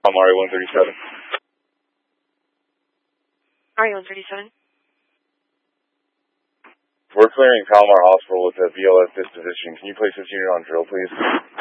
RE-137. RE-137. We're clearing Palomar Hospital with a BLS disposition. Can you place this unit on drill, please?